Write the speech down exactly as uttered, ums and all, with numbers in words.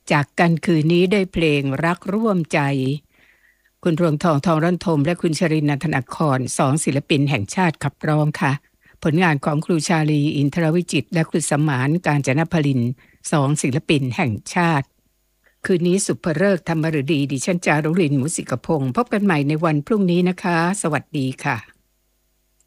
จากกันคืนนี้ด้วยเพลงรักร่วมใจคุณรวงทองทองร่อนทมและคุณชรินทร์ นันทนาครสองศิลปินแห่งชาติขับร้องค่ะผลงานของครูชาลีอินทรวิจิตรและครูสมานกาญจนพลินสองศิลปินแห่งชาติคืนนี้สุภฤกษ์ธรรมฤดีดิฉันจารุลินมุสิกพงศ์พบกันใหม่ในวันพรุ่งนี้นะคะสวัสดีค่ะ